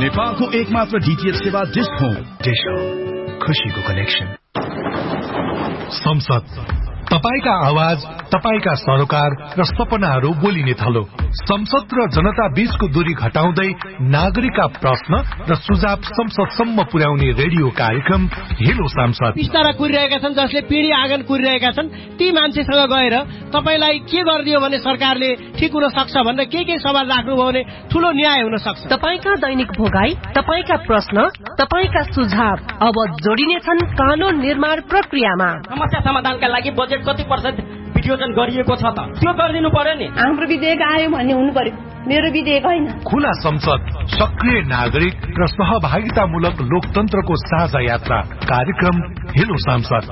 नेपालको एकमात्र डीटीएच सेवा डिश होम। खुशीको कनेक्सन। संसद, तपाईका आवाज, तपाईका सरोकार र सपनाहरू बोलिने थलो। संसद र जनता बीचको दूरी घटाउँदै नागरिकका प्रश्न र सुझाव संसदसम्म पुर्याउने रेडियो कार्यक्रम हेलो सांसद। बिस्तारा कुरिरहेका छन्, जसले पिँढी आँगन कुरिरहेका छन्, ती मान्छेसँग गएर तपाईलाई के गरिदियो भने सरकारले ठिक हुन सक्छ भनेर के सवाल राख्नुभयो भने ठूलो न्याय हुन सक्छ। तपाईका दैनिक भोगाई, तपाईका प्रश्न, तपाईका सुझाव अब जोडिनेछन् कानून निर्माण प्रक्रियामा। समस्या समाधानका लागि बजेट कति % विनियोजन गरिएको छ त त्यो गरिदिनु पर्यो नि। हाम्रो विधेयक आयो भन्ने हुनु पर्यो, मेरो विधेयक होइन। खुला संसद, सक्रिय नागरिक र सहभागितामूलक लोकतन्त्रको साझा यात्रा कार्यक्रम हेलो सांसद।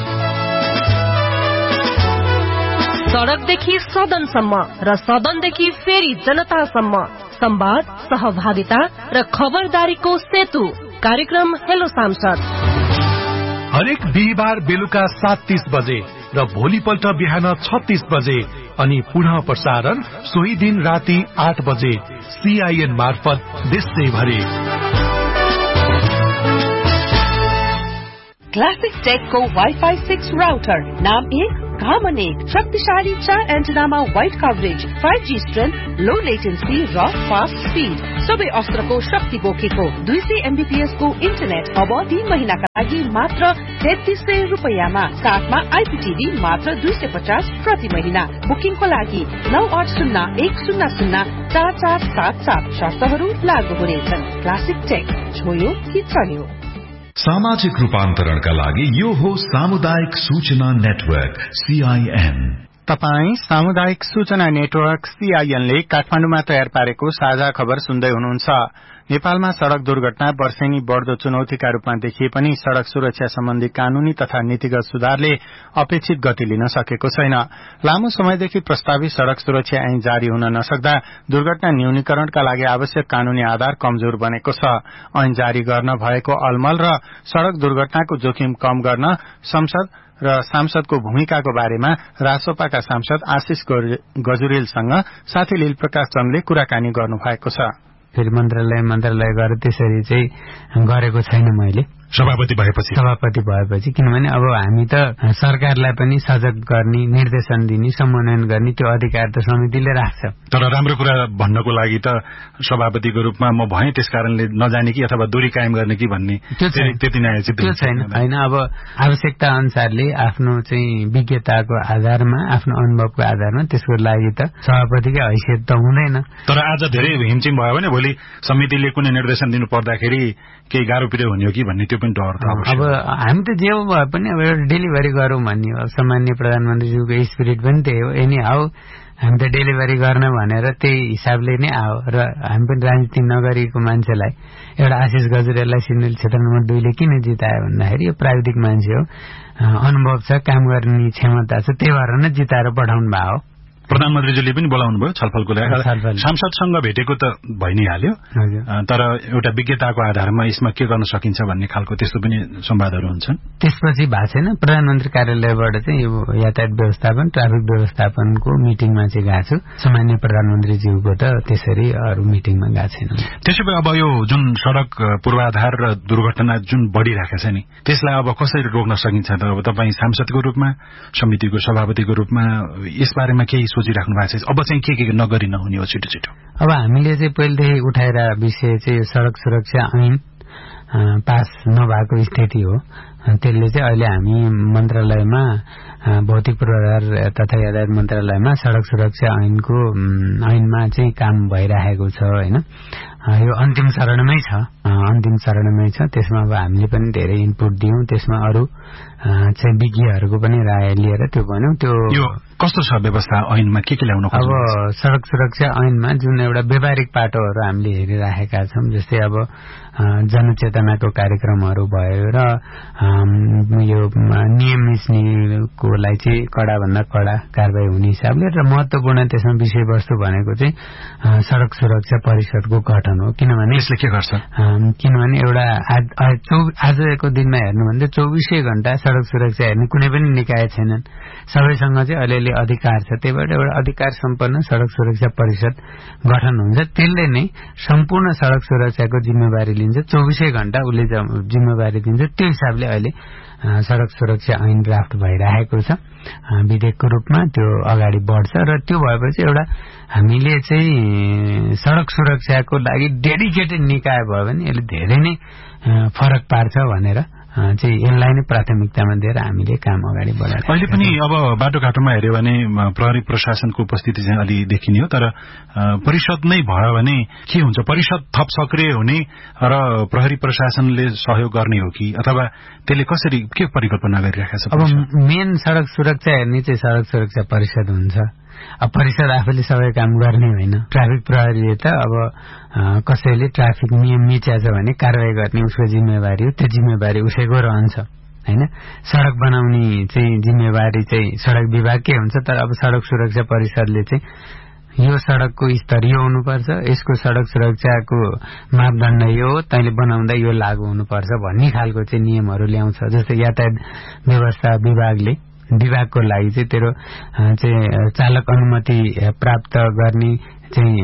सडकदेखि सदनसम्म र सदनदेखि फेरि जनतासम्म संवाद, सहभागिता र खबरदारीको सेतु कार्यक्रम हेलो सांसद। हरेक बिहिबार बेलुका 7:30 बजे र भोलिपल्ट बिहान 36 बजे अनि पुनः प्रसारण सोही दिन राति 8 बजे CIN मार्फत देशैभरि। क्लासिक टेकको वाइफाई 6 राउटर, नाम 1 घाम 1, शक्तिशाली 4 एन्टेनामा वाइड कभरेज, 5G स्ट्रेन्थ, लो लेटेन्सी र फास्ट स्पिड, सबै अस्त्रको शक्ति बोकेको 200 MBPS को इन्टरनेट अब 3 महिनाका लागि मात्र 3300 रुपैयाँमा, साथमा IPTV मात्र 250 प्रति महिना। बुकिङको लागि 9801004477 शर्तहरू लागू हुनेछन्। क्लासिक टेक, छोयो कि चल्यो। सामाजिक रूपान्तरणका लागि यो हो सामुदायिक सूचना नेटवर्क CIN। तपाई सामुदायिक सूचना नेटवर्क CIN ले काठमाडौँमा तयार पारेको साझा खबर सुन्दै हुनुहुन्छ। नेपालमा सड़क दुर्घटना वर्षेनी बढ़दो चुनौतीका रूपमा देखिए पनि सड़क सुरक्षा सम्बन्धी कानूनी तथा नीतिगत सुधारले अपेक्षित गति लिन सकेको छैन। लामो समयदेखि प्रस्तावित सड़क सुरक्षा ऐन जारी हुन नसक्दा दुर्घटना न्यूनीकरणका लागि आवश्यक कानूनी आधार कमजोर बनेको छ। ऐन जारी गर्न भएको अलमल र सड़क दुर्घटनाको जोखिम कम गर्न संसद र सांसदको भूमिकाको बारेमा रासोपाका सांसद आशिष गजुरेलसँग साथी लील प्रकाश चन्दले कुराकानी गर्नु भएको छ। फेरि मन्त्रालय गएर त्यसरी चाहिँ गरेको छैन मैले सभापति भएपछि, किनभने अब हामी त सरकारलाई पनि सजग गर्ने, निर्देशन दिने, सम्मानन गर्ने त्यो अधिकार त समितिले राख्छ। तर राम्रो कुरा भन्नको लागि त सभापतिको रूपमा म भएँ, त्यसकारणले नजाने कि अथवा दूरी कायम गर्ने कि भन्ने त्यति नै त्यो छैन। हैन, अब आवश्यकता अनुसारले आफ्नो चाहिँ विज्ञताको आधारमा, आफ्नो अनुभवको आधारमा त्यसको लागि त सभापतिकै हैसियत त हुँदैन। तर आज धेरै हिमचिम भयो भने भोलि समितिले कुनै निर्देशन दिनु पर्दाखेरि केही गाह्रो पिरो हुने हो कि भन्ने त्यो पनि डर त अब हामी त जे भए पनि अब एउटा डेलिभरी गरौँ भन्ने हो। सामान्य प्रधानमन्त्रीज्यूको स्पिरिट पनि त्यही हो। एनी हाउ हामी त डेलिभरी गर्न भनेर त्यही हिसाबले नै आयो र हामी पनि राजनीति नगरेको मान्छेलाई एउटा आशिष गजुरेललाई सिन्धुली क्षेत्र नम्बर 2 ले किन जितायो भन्दाखेरि यो प्राविधिक मान्छे हो, अनुभव छ, काम गर्ने क्षमता छ, त्यही भएर नै जिताएर पठाउनु भएको हो। प्रधानमन्त्रीजीले पनि बोलाउनु भयो छलफलको लागि। सांसदसँग भेटेको त भइ नै हाल्यो, तर एउटा विज्ञताको आधारमा यसमा के गर्न सकिन्छ भन्ने खालको त्यस्तो पनि संवादहरू हुन्छन्। त्यसपछि भएको छैन। प्रधानमन्त्री कार्यालयबाट चाहिँ यो यातायात व्यवस्थापन, ट्राफिक व्यवस्थापनको मिटिङमा चाहिँ गएको छु। सामान्य प्रधानमन्त्रीज्यूको त त्यसरी अरू मिटिङमा गएको छैन। त्यसो भए अब यो जुन सड़क पूर्वाधार र दुर्घटना जुन बढ़िरहेको छ नि, त्यसलाई अब कसरी रोक्न सकिन्छ त? अब तपाईँ सांसदको रूपमा, समितिको सभापतिको रूपमा यसबारेमा केही सोचिराख्नु भएको छ? अब चाहिँ के नगरी नहुने हो छिटो? अब हामीले चाहिँ पहिलेदेखि उठाएर विषय चाहिँ यो सड़क सुरक्षा ऐन पास नभएको स्थिति हो। त्यसले चाहिँ अहिले हामी मन्त्रालयमा भौतिक पूर्वाधार तथा यातायात मन्त्रालयमा सड़क सुरक्षा ऐनमा चाहिँ काम भइरहेको छ हैन। यो अन्तिम चरणमै छ। त्यसमा अब हामीले पनि धेरै इनपुट दियौं। त्यसमा अरू चाहिँ विज्ञहरूको पनि राय लिएर त्यो भन्यौं। त्यो कस्तो छ व्यवस्था ऐनमा के ल्याउनु अब सड़क सुरक्षा ऐनमा जुन एउटा व्यावहारिक पाटोहरू हामीले हेरिराखेका छौं, जस्तै अब जनचेतनाको कार्यक्रमहरू भयो र यो नियम मिच्नेको लागि चाहिँ कडा भन्दा कडा कारबाही हुने हिसाबले र महत्वपूर्ण त्यसमा विषयवस्तु भनेको चाहिँ सड़क सुरक्षा परिषदको गठन हो। किनभने यसले के गर्छ? किनभने एउटा आजको दिनमा हेर्नु भन्दा 24 घण्टा सड़क सुरक्षा हेर्ने कुनै पनि निकाय छैनन्। सबैसँग चाहिँ अलिअलि अधिकार छ। त्यहीबाट एउटा अधिकार सम्पन्न सड़क सुरक्षा परिषद गठन हुन्छ। त्यसले नै सम्पूर्ण सड़क सुरक्षाको जिम्मेवारी लिन्छ। 24 घण्टा उसले जिम्मेवारी दिन्छ। त्यो हिसाबले अहिले सड़क सुरक्षा ऐन ड्राफ्ट भइरहेको छ विधेयकको रूपमा। त्यो अगाडि बढ्छ र त्यो भएपछि एउटा हामीले चाहिँ सड़क सुरक्षाको लागि डेडिकेटेड निकाय भयो भने यसले धेरै नै फरक पार्छ भनेर चाहिँ यसलाई नै प्राथमिकतामा दिएर हामीले काम अगाडि बढाएर अहिले पनि अब बाटोघाटोमा हेर्यो भने प्रहरी प्रशासनको उपस्थिति चाहिँ अलि देखिने हो। तर परिषद नै भयो भने के हुन्छ? परिषद थप सक्रिय हुने र प्रहरी प्रशासनले सहयोग गर्ने हो कि अथवा त्यसले कसरी के परिकल्पना गरिरहेको छ? अब मेन सड़क सुरक्षा हेर्ने चाहिँ सड़क सुरक्षा परिषद हुन्छ। अब परिषद आफैले सबै काम गर्ने होइन। ट्राफिक प्रहरीले त अब कसैले ट्राफिक नियम मिच्याछ भने कारवाही गर्ने उसको जिम्मेवारी हो। त्यो जिम्मेवारी उसैको रहन्छ हैन। सड़क बनाउने चाहिँ जिम्मेवारी चाहिँ सड़क विभागकै हुन्छ। तर अब सड़क सुरक्षा परिषदले चाहिँ यो सड़कको स्तर यो हुनुपर्छ, यसको सड़क सुरक्षाको मापदण्ड यो हो, तैले बनाउँदा यो लागू हुनुपर्छ भन्ने खालको चाहिँ नियमहरू ल्याउँछ। जस्तै यातायात व्यवस्था विभागको लागि चाहिँ तेरो चाहिँ चालक अनुमति प्राप्त गर्ने चाहिँ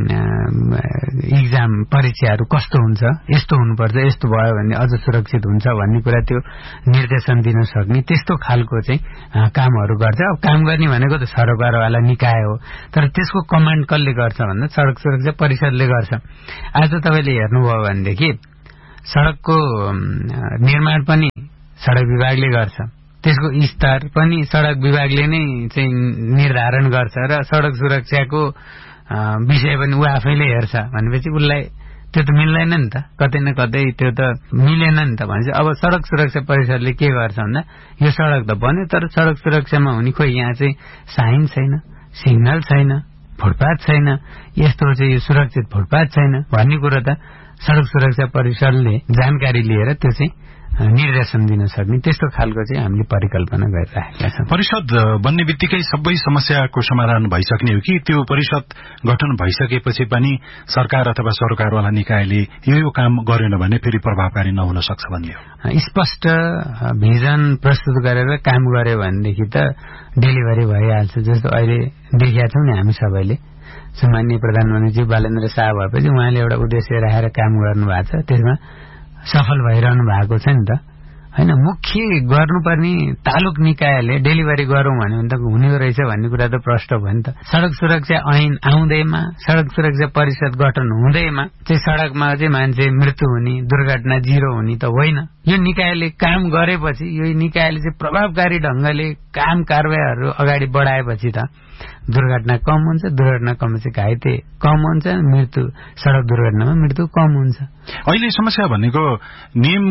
इक्जाम परीक्षाहरू कस्तो हुन्छ, यस्तो हुनुपर्छ, यस्तो भयो भने अझ सुरक्षित हुन्छ भन्ने कुरा त्यो निर्देशन दिन सक्ने त्यस्तो खालको चाहिँ कामहरू गर्छ। अब काम गर्ने भनेको त सरोकारवाला निकाय हो। तर त्यसको कमान्ड कसले गर्छ भन्दा सड़क सुरक्षा परिषदले गर्छ। आज तपाईले हेर्नुभयो भनेदेखि सड़कको निर्माण पनि सड़क विभागले गर्छ। त्यसको स्तर पनि सड़क विभागले नै चाहिँ निर्धारण गर्छ र सड़क सुरक्षाको विषय पनि ऊ आफैले हेर्छ भनेपछि उसलाई त्यो त मिल्दैन नि त। कतै न कतै त्यो त मिलेन नि त भनेपछि अब सड़क सुरक्षा परिषदले के गर्छ भन्दा यो सड़क त बन्यो तर सड़क सुरक्षामा हुने खोइ यहाँ चाहिँ साइन छैन, सिग्नल छैन, फुटपाथ छैन, यस्तो चाहिँ यो सुरक्षित फुटपाथ छैन भन्ने कुरा त सड़क सुरक्षा परिषदले जानकारी लिएर त्यो चाहिँ निर्देशन दिन सक्ने त्यस्तो खालको चाहिँ हामीले परिकल्पना गरिरहेका छौं। परिषद बन्ने बित्तिकै सबै समस्याको समाधान भइसक्ने हो कि त्यो परिषद गठन भइसकेपछि पनि सरकार अथवा सरकारवाला निकायले यो काम गरेन भने फेरि प्रभावकारी नहुन सक्छ भन्ने हो? स्पष्ट भिजन प्रस्तुत गरेर काम गर्यो भनेदेखि त डेलिभरी भइहाल्छ। जस्तो अहिले देखिया छौं नि हामी सबैले सम्माननीय प्रधानमन्त्रीजी बालेन्द्र शाह भएपछि उहाँले एउटा उद्देश्य राखेर काम गर्नु भएको छ। त्यसमा सफल भइरहनु भएको छ नि त हैन। मुख्य गर्नुपर्ने तालुक निकायले डेलिभरी गरौं भन्यो भने त हुने रहेछ भन्ने कुरा त प्रष्ट भयो नि त। सड़क सुरक्षा ऐन आउँदैमा सड़क सुरक्षा परिषद गठन हुँदैमा चाहिँ सड़कमा चाहिँ मान्छे मृत्यु हुने, दुर्घटना जिरो हुने त होइन। यो निकायले काम गरेपछि, यो निकायले चाहिँ प्रभावकारी ढंगले काम कारबाहीहरू अगाडि बढाएपछि त दुर्घटना कम हुन्छ। दुर्घटना कम चाहिँ घाइते कम हुन्छ, मृत्यु सड़क दुर्घटनामा मृत्यु कम हुन्छ। अहिले समस्या भनेको नियम